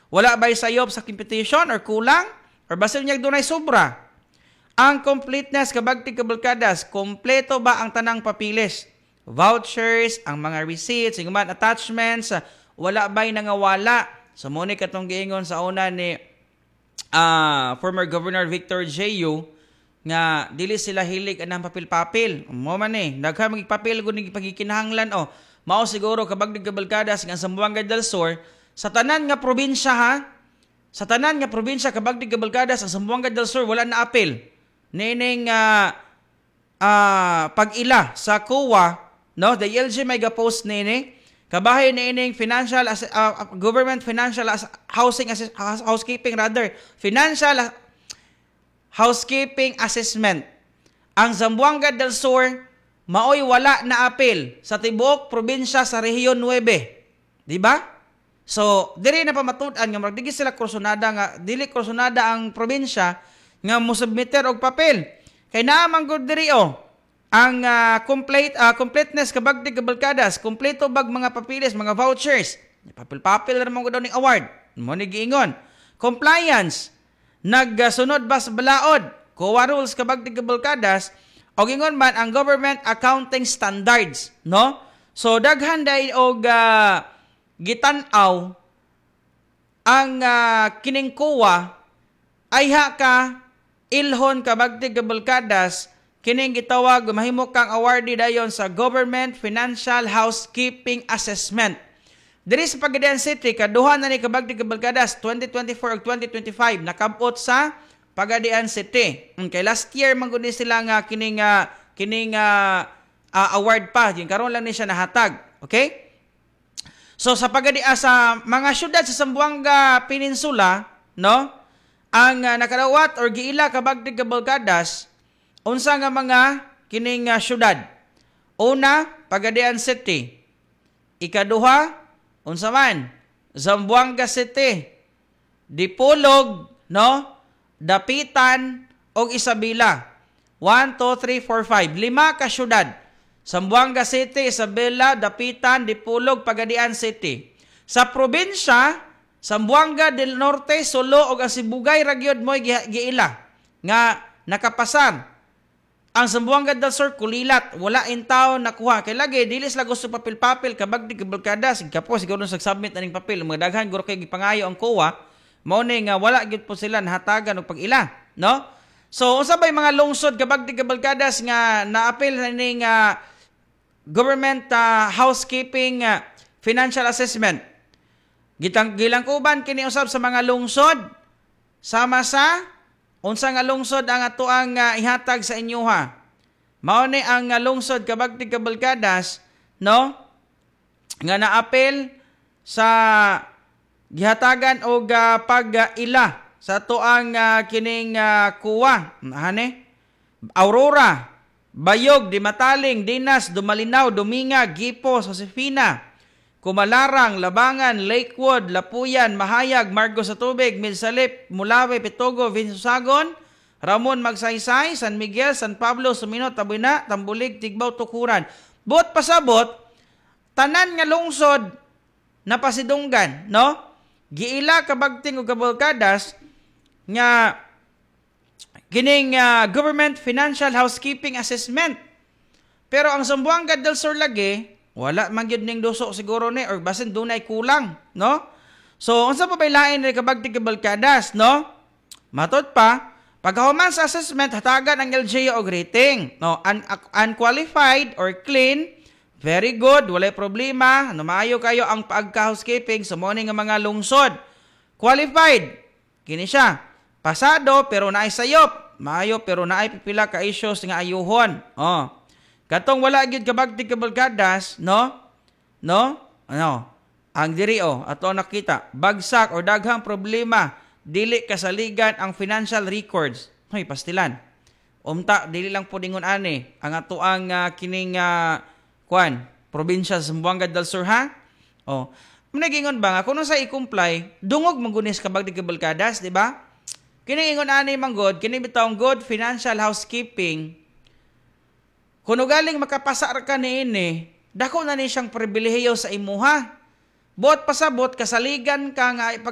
Wala ba'y sayop sa competition or kulang? Or basil niya dunay sobra? Ang completeness kabagti kabalkadas, kompleto ba ang tanang papilis? Vouchers, ang mga receipts, yung mga attachments, wala ba'y nangawala? So, muna katong giingon sa una ni former Governor Victor J.U. nga dili sila hilig anang papil-papil. Mo man daghan magpapil gud ni pagikinahanglan mao siguro kabagdi kabalkadas nga Zamboanga del Sur sa tanan nga probinsya sa tanan nga probinsya kabagdi kabalkadas ang Zamboanga del Sur wala na apil. Nining pag-ila sa COA, no, the LG may ga-post nini kabahay nining financial government financial housekeeping financial housekeeping assessment. Ang Zamboanga del Sur maoy wala na apil sa tibuok probinsya sa Rehiyon 9. Di ba? So, diri na pamatud-an nga magdigi sila kursunada nga dili kursunada ang probinsya nga musubmiter og papel. Kay naa man gud diri ang completeness kabagdi kabalkadas, kompleto bag mga papilis, mga vouchers. Papel-papel ra man gud ning award. Mo ni giingon. Compliance nagsunod ba sa balaod? COA rules kabagdi kabalkadas o gingon man ang government accounting standards, no? So daghan day og gitan-aw ang kining COA ay ka ilhon kabagdi kabalkadas kining gitawag mahimo kang awardee dayon sa Government Financial Housekeeping Assessment. Diri sa Pagadian City, kaduha na ni kabagdi kabalkadas 2024 ug 2025 nakabot sa Pagadian City. Kay last year man gud sila nga kining award pa, yung karon lang ni siya nahatag. Okay? So sa sa mga syudad sa Zamboanga Peninsula, no? Ang nakadawat or giila kabagdi kabalkadas unsa nga mga kining syudad. Una, Pagadian City. Ikaduha, unsa man? Zamboanga City, Dipolog, no? Dapitan og Isabela. 1, 2, 3, 4, 5. 5 ka syudad. Zamboanga City, Isabela, Dapitan, Dipolog, Pagadian City. Sa probinsya, Zamboanga del Norte, Solo ug Sibugay ra gyud moy giila nga nakapasar. Ang Zamboanga del Sur kulilat, wala intaw nakuha. Kay lagi dili sila gusto papel-papel kabagdi kabalkadas. Kapo siguro submit aning papel, mga daghan guro kay gipangayo ang COA. Mao ni nga wala gyud po sila nahatagan og pag-ila, no? So unsa bay mga lungsod kabagdi kabalkadas nga naapil ning government housekeeping financial assessment? Gilangkuban kini usab sa mga lungsod sama sa unsa nga lungsod ang atoang ihatag sa inyoha. Mao ni ang lungsod kabagdi kabalkadas, no? Nga naapil sa gihatagan og pag-ila sa atoang kining COA. Aurora, Bayog, Dimataling, Dinas, Dumalinaw, Dominga, Gipo, Josefina, Kumalarang, Labangan, Lakewood, Lapuyan, Mahayag, Margo sa Tubig, Milsalip, Mulawe, Pitogo, Vinsusagon, Ramon, Magsaysay, San Miguel, San Pablo, Sumino, Tabuna, Tambulig, Tigbaw, Tukuran. Buot pasabot, tanan nga lungsod na pasidunggan, no? Giila kabagting og kabalkadas nga kining government financial housekeeping assessment. Pero ang Zamboanga del Sur lagi wala man gyud ning duso siguro ni or basin dunay kulang, no? So unsa pa bay lain ni kabagti kabalkadas, no? Matud pa, pagkahuman sa assessment hatagan ang LGU og rating, no? Unqualified or clean, very good, walay problema, maayo kayo ang pagka-housekeeping sa morning nga mga lungsod. Qualified, kini siya. Pasado pero naay sayop, maayo pero naay pipila ka issues nga ayuhon. Katong wala gyud kabagti kabalkadas, no? No? Ano? Ang diri ato nakita, bagsak o daghang problema, dili kasaligan ang financial records. Hoy, pastilan. Dili lang po dingon ani ang ato ang kining probinsya sa Zamboanga del Sur ha? Managingon ba nga kuno sa i-comply, dungog mangunis kabagti kabalkadas, di ba? Kini ingon ani manggod, kini bitawng good financial housekeeping. Kuno galing makapasar ka niini, dako na ni siyang pribilehiyo sa imuha. Bot pasabot kasaligan ka nga